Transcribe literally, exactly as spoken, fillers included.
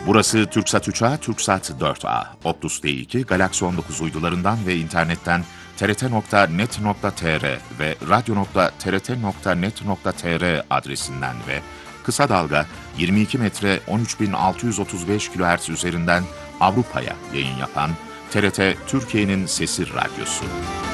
Burası Türksat üç A, Türksat dört A, Optus D iki, Galaxy on dokuz uydularından ve internetten t r t nokta net nokta t r ve radyo nokta t r t nokta net nokta t r adresinden ve kısa dalga yirmi iki metre on üç bin altı yüz otuz beş kilohertz üzerinden Avrupa'ya yayın yapan T R T Türkiye'nin Sesi Radyosu.